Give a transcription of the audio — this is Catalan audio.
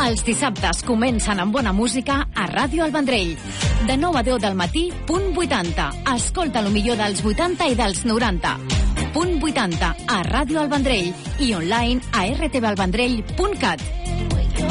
Els dissabtes comencen amb bona música a Ràdio El Vendrell. De 9 a 10 del matí, punt 80. Escolta el millor dels 80 i dels 90. Punt 80 a Ràdio El Vendrell i online a rtvalvendrell.cat.